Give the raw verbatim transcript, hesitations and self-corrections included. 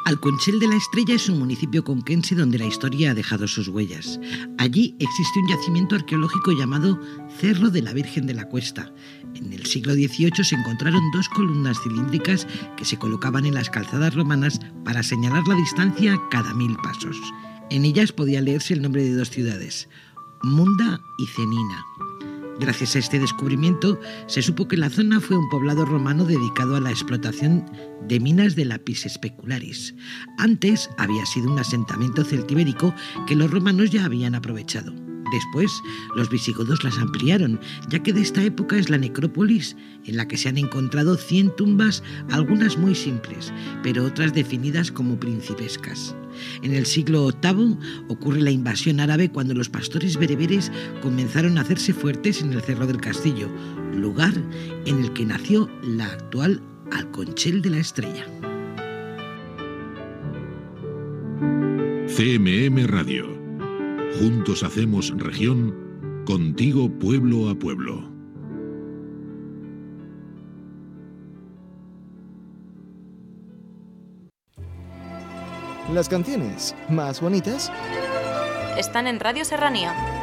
Alconchel de la Estrella es un municipio conquense donde la historia ha dejado sus huellas. Allí existe un yacimiento arqueológico llamado Cerro de la Virgen de la Cuesta. En el siglo dieciocho se encontraron dos columnas cilíndricas que se colocaban en las calzadas romanas para señalar la distancia cada mil pasos. En ellas podía leerse el nombre de dos ciudades, Munda y Cenina. Gracias a este descubrimiento, se supo que la zona fue un poblado romano dedicado a la explotación de minas de lapis specularis. Antes había sido un asentamiento celtibérico que los romanos ya habían aprovechado. Después, los visigodos las ampliaron, ya que de esta época es la necrópolis en la que se han encontrado cien tumbas, algunas muy simples, pero otras definidas como principescas. En el siglo octavo ocurre la invasión árabe cuando los pastores bereberes comenzaron a hacerse fuertes en el Cerro del Castillo, lugar en el que nació la actual Alconchel de la Estrella. C M M Radio. Juntos hacemos región, contigo pueblo a pueblo. Las canciones más bonitas están en Radio Serranía.